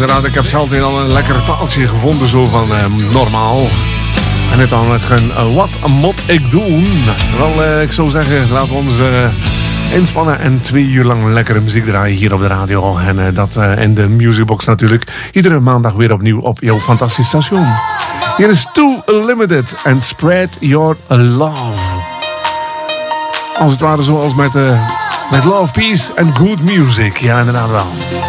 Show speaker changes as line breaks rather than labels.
inderdaad, ik heb zelf al een lekker taaltje gevonden, zo van normaal. En het dan wat moet ik doen? Wel, ik zou zeggen, laten we ons inspannen en 2 uur lang lekkere muziek draaien hier op de radio. En dat in de Musicbox natuurlijk. Iedere maandag weer opnieuw op jouw fantastisch station. Hier is Too Limited en Spread Your Love. Als het ware zoals met Love, Peace and Good Music. Ja, inderdaad wel.